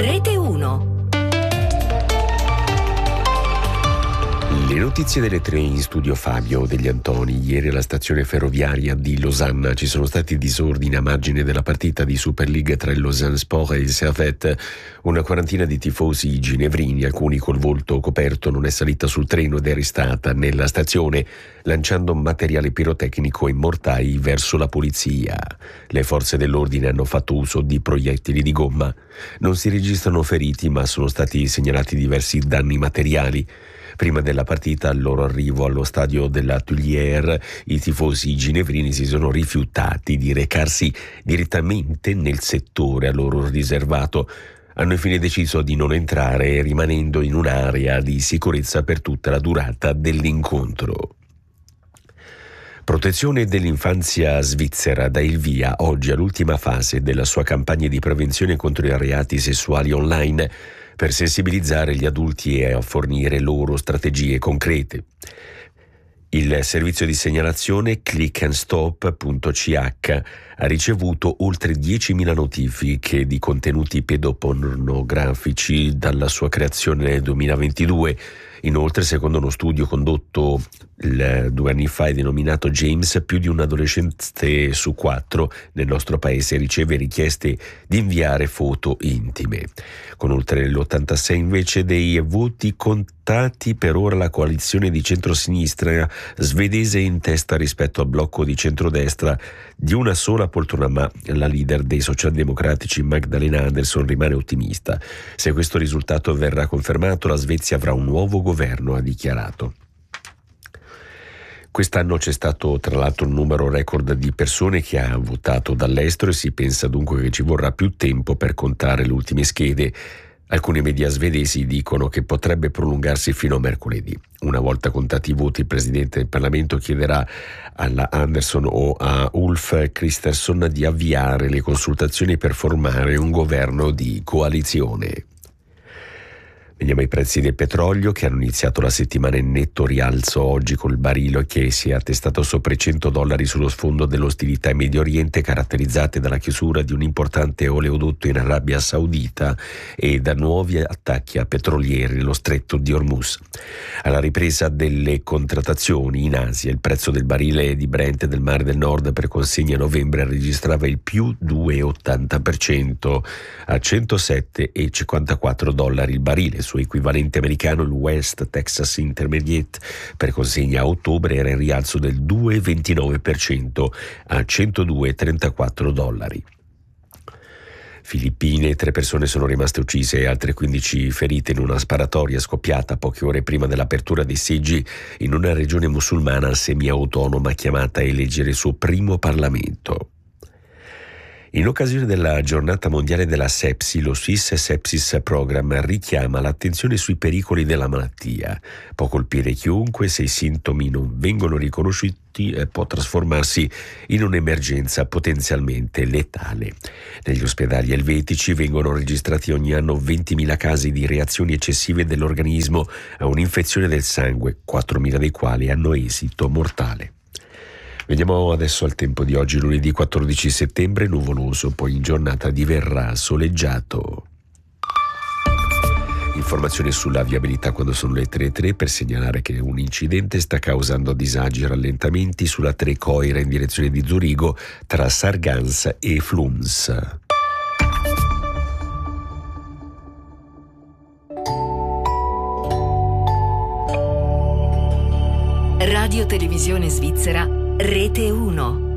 Rete 1. Le notizie delle 3 in studio Fabio Degli Antoni. Ieri alla stazione ferroviaria di Losanna ci sono stati disordini a margine della partita di Super League tra il Lausanne Sport e il Servette. Una quarantina di tifosi ginevrini, alcuni col volto coperto, non è salita sul treno ed è restata nella stazione lanciando materiale pirotecnico e mortai verso la polizia. Le forze dell'ordine hanno fatto uso di proiettili di gomma. Non si registrano feriti, ma sono stati segnalati diversi danni materiali. Prima della partita, al loro arrivo allo stadio della Tuilière, i tifosi ginevrini si sono rifiutati di recarsi direttamente nel settore a loro riservato. Hanno infine deciso di non entrare, rimanendo in un'area di sicurezza per tutta la durata dell'incontro. Protezione dell'infanzia svizzera dà il via oggi all'ultima fase della sua campagna di prevenzione contro i reati sessuali online, per sensibilizzare gli adulti e a fornire loro strategie concrete. Il servizio di segnalazione clickandstop.ch ha ricevuto oltre 10.000 notifiche di contenuti pedopornografici dalla sua creazione nel 2022. Inoltre, secondo uno studio condotto 2 anni fa e denominato James, più di un adolescente su 4 nel nostro paese riceve richieste di inviare foto intime. Con oltre l'86 invece dei voti contati, per ora la coalizione di centrosinistra svedese è in testa rispetto al blocco di centrodestra di una sola poltrona, ma la leader dei socialdemocratici Magdalena Andersson rimane ottimista. Se questo risultato verrà confermato, la Svezia avrà un nuovo governo, ha dichiarato. Quest'anno c'è stato tra l'altro un numero record di persone che ha votato dall'estero e si pensa dunque che ci vorrà più tempo per contare le ultime schede. Alcuni media svedesi dicono che potrebbe prolungarsi fino a mercoledì. Una volta contati i voti, il Presidente del Parlamento chiederà alla Andersson o a Ulf Kristersson di avviare le consultazioni per formare un governo di coalizione. Veniamo ai prezzi del petrolio, che hanno iniziato la settimana in netto rialzo oggi col barile che si è attestato sopra i $100 sullo sfondo delle ostilità in Medio Oriente, caratterizzate dalla chiusura di un importante oleodotto in Arabia Saudita e da nuovi attacchi a petrolieri nello stretto di Hormuz. Alla ripresa delle contrattazioni in Asia, il prezzo del barile di Brent del Mare del Nord per consegna a novembre registrava il più 2,80% a $107,54 il barile. Suo equivalente americano, il West Texas Intermediate, per consegna a ottobre era in rialzo del 2,29% a $102,34. Filippine, 3 persone sono rimaste uccise e altre 15 ferite in una sparatoria scoppiata poche ore prima dell'apertura dei seggi in una regione musulmana semi-autonoma chiamata a eleggere il suo primo Parlamento. In occasione della giornata mondiale della sepsi, lo Swiss Sepsis Program richiama l'attenzione sui pericoli della malattia. Può colpire chiunque, se i sintomi non vengono riconosciuti può trasformarsi in un'emergenza potenzialmente letale. Negli ospedali elvetici vengono registrati ogni anno 20.000 casi di reazioni eccessive dell'organismo a un'infezione del sangue, 4.000 dei quali hanno esito mortale. Vediamo adesso al tempo di oggi, lunedì 14 settembre, nuvoloso, poi in giornata diverrà soleggiato. Informazioni sulla viabilità quando sono le 3:03 per segnalare che un incidente sta causando disagi e rallentamenti sulla 3 Coira in direzione di Zurigo tra Sargans e Flums. Radio Televisione Svizzera, Rete 1.